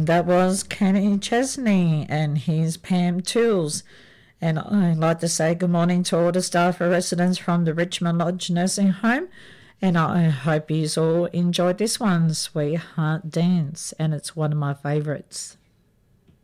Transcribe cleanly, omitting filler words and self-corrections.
that was Kenny Chesney and his Pam Tools. And I'd like to say good morning to all the staff and residents from the Richmond Lodge Nursing Home. And I hope you all enjoyed this one, Sweetheart Dance. And it's one of my favourites.